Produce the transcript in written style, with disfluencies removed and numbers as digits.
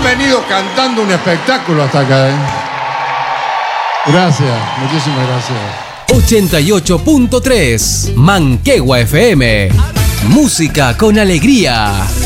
venido cantando un espectáculo hasta acá, ¿eh? Gracias, muchísimas gracias. 88.3 Manquehue FM. Música con alegría.